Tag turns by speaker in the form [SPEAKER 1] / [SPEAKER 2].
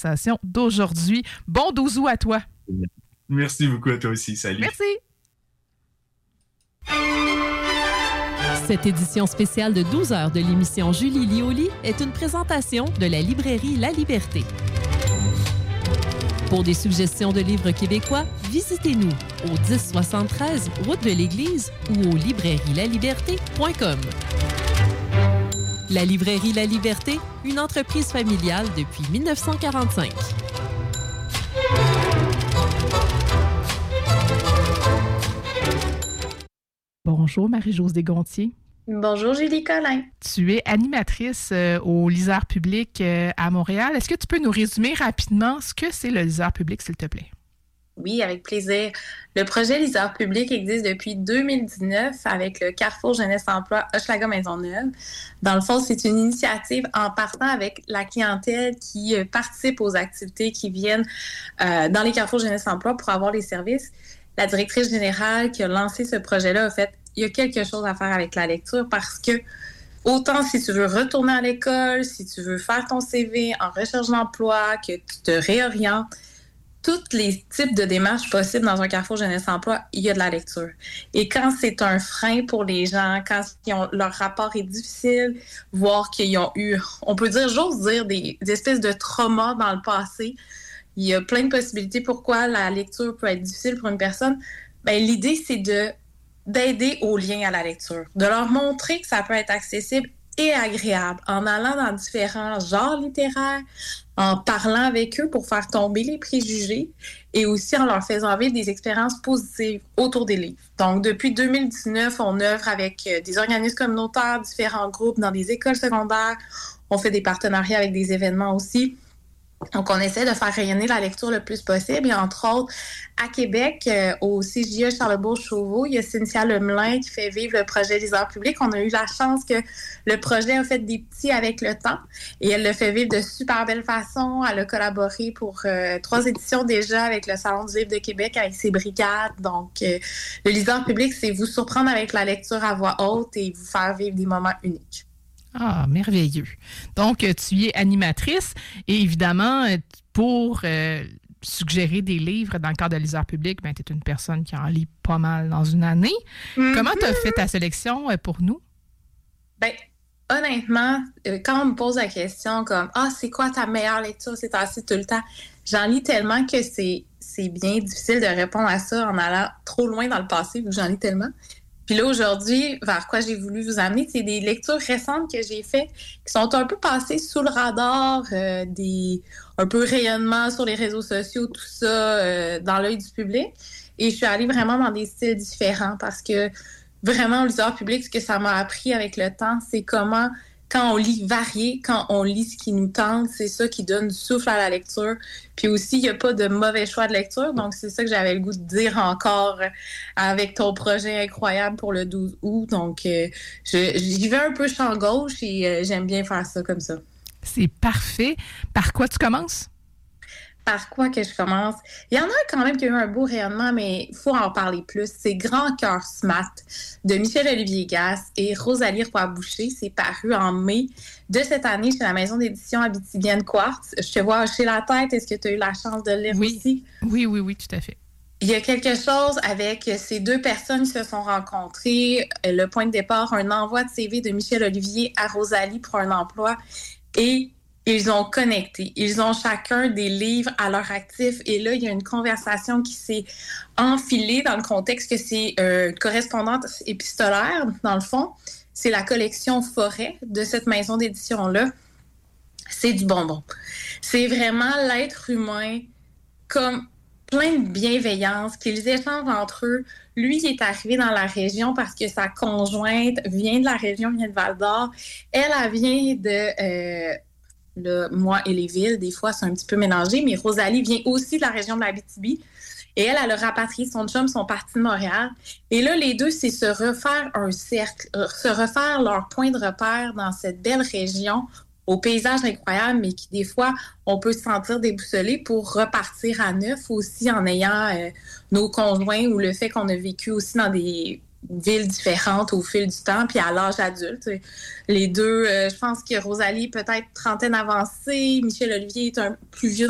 [SPEAKER 1] conversation d'aujourd'hui. Bon 12 août à toi.
[SPEAKER 2] Merci beaucoup à toi aussi. Salut.
[SPEAKER 1] Merci.
[SPEAKER 3] Cette édition spéciale de 12 heures de l'émission Julie Lioli est une présentation de la librairie La Liberté. Pour des suggestions de livres québécois, visitez-nous au 1073 route de l'Église ou au librairielaliberté.com. La librairie La Liberté, une entreprise familiale depuis 1945.
[SPEAKER 1] Bonjour Marie-Jose Desgontiers.
[SPEAKER 4] Bonjour Julie Collin.
[SPEAKER 1] Tu es animatrice au Liseur public à Montréal. Est-ce que tu peux nous résumer rapidement ce que c'est le Liseur public, s'il te plaît?
[SPEAKER 4] Oui, avec plaisir. Le projet Liseur public existe depuis 2019 avec le Carrefour Jeunesse Emploi Hochelaga Maisonneuve. Dans le fond, c'est une initiative en partant avec la clientèle qui participe aux activités qui viennent dans les Carrefours Jeunesse Emploi pour avoir les services. La directrice générale qui a lancé ce projet-là a fait il y a quelque chose à faire avec la lecture parce que autant si tu veux retourner à l'école, si tu veux faire ton CV en recherche d'emploi, que tu te réorientes, tous les types de démarches possibles dans un Carrefour Jeunesse Emploi, il y a de la lecture. Et quand c'est un frein pour les gens, quand leur rapport est difficile, voire qu'ils ont eu, on peut dire, j'ose dire, des espèces de traumas dans le passé, il y a plein de possibilités pourquoi la lecture peut être difficile pour une personne. Bien, l'idée, c'est d'aider au lien à la lecture, de leur montrer que ça peut être accessible et agréable en allant dans différents genres littéraires, en parlant avec eux pour faire tomber les préjugés et aussi en leur faisant vivre des expériences positives autour des livres. Donc, depuis 2019, on œuvre avec des organismes communautaires, différents groupes dans des écoles secondaires. On fait des partenariats avec des événements aussi. Donc, on essaie de faire rayonner la lecture le plus possible. Et entre autres, à Québec, au CJE Charlebourg-Chauveau, il y a Cynthia Lemelin qui fait vivre le projet Liseur public. On a eu la chance que le projet a fait des petits avec le temps et elle le fait vivre de super belle façon. Elle a collaboré pour 3 éditions déjà avec le Salon du livre de Québec, avec ses brigades. Donc, le Liseur public, c'est vous surprendre avec la lecture à voix haute et vous faire vivre des moments uniques.
[SPEAKER 1] Ah, merveilleux. Donc, tu es animatrice et évidemment, pour suggérer des livres dans le cadre de Liseur public, ben, tu es une personne qui en lit pas mal dans une année. Mm-hmm. Comment tu as fait ta sélection pour nous?
[SPEAKER 4] Bien, honnêtement, quand on me pose la question comme « Ah, c'est quoi ta meilleure lecture? C'est assez tout le temps. » J'en lis tellement que c'est bien difficile de répondre à ça en allant trop loin dans le passé, vu que j'en lis tellement. Puis là, aujourd'hui, vers quoi j'ai voulu vous amener, c'est des lectures récentes que j'ai faites qui sont un peu passées sous le radar, un peu rayonnement sur les réseaux sociaux, tout ça, dans l'œil du public. Et je suis allée vraiment dans des styles différents parce que vraiment, au Liseur public, ce que ça m'a appris avec le temps, c'est comment, quand on lit varié, quand on lit ce qui nous tente, c'est ça qui donne du souffle à la lecture. Puis aussi, il n'y a pas de mauvais choix de lecture. Donc, c'est ça que j'avais le goût de dire encore avec ton projet incroyable pour le 12 août. Donc, j'y vais un peu champ gauche et j'aime bien faire ça comme ça.
[SPEAKER 1] C'est parfait. Par quoi tu commences?
[SPEAKER 4] Par quoi que je commence? Il y en a quand même qui a eu un beau rayonnement, mais il faut en parler plus. C'est Grand cœur smart de Michel-Olivier Gasse et Rosalie Roy-Boucher. C'est paru en mai de cette année chez la maison d'édition Abitibienne Quartz. Je te vois hocher la tête. Est-ce que tu as eu la chance de le lire aussi?
[SPEAKER 1] Oui, tout à fait.
[SPEAKER 4] Il y a quelque chose avec ces 2 personnes qui se sont rencontrées. Le point de départ, un envoi de CV de Michel-Olivier à Rosalie pour un emploi. Et ils ont connecté. Ils ont chacun des livres à leur actif. Et là, il y a une conversation qui s'est enfilée dans le contexte que c'est une correspondante épistolaire, dans le fond. C'est la collection Forêt de cette maison d'édition-là. C'est du bonbon. C'est vraiment l'être humain comme plein de bienveillance, qu'ils échangent entre eux. Lui, il est arrivé dans la région parce que sa conjointe vient de la région, vient de Val-d'Or. Elle vient de... moi et les villes, des fois, c'est un petit peu mélangé, mais Rosalie vient aussi de la région de l'Abitibi. Et elle a rapatrié son chum, sont partis de Montréal. Et là, les deux, c'est se refaire un cercle, se refaire leur point de repère dans cette belle région, au paysage incroyable, mais qui, des fois, on peut se sentir déboussolé pour repartir à neuf aussi en ayant nos conjoints ou le fait qu'on a vécu aussi dans des villes différentes au fil du temps, puis à l'âge adulte. Les deux, je pense que Rosalie peut-être trentaine avancée, Michel-Olivier est un plus vieux